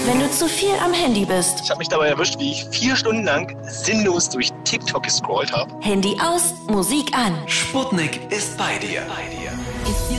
Wenn du zu viel am Handy bist. Ich habe mich dabei erwischt, wie ich 4 Stunden lang sinnlos durch TikTok gescrollt habe. Handy aus, Musik an. Sputnik ist bei dir.